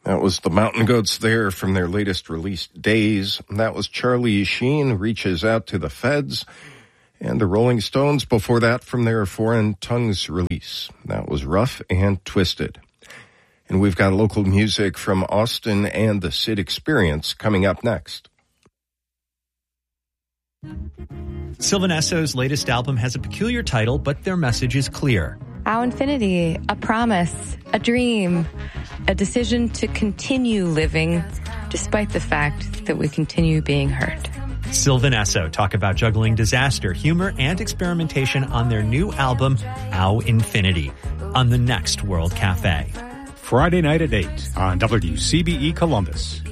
That was the Mountain Goats there from their latest release, Days. That was Charlie Sheen, Reaches Out to the Feds. And the Rolling Stones before that from their Foreign Tongues release. That was Rough and Twisted. And we've got local music from Austin and the Sid Experience coming up next. Sylvan Esso's latest album has a peculiar title, but their message is clear. Our infinity, a promise, a dream, a decision to continue living despite the fact that we continue being hurt. Sylvan Esso talk about juggling disaster, humor, and experimentation on their new album, Our Infinity, on the next World Cafe. Friday night at 8 on WCBE Columbus.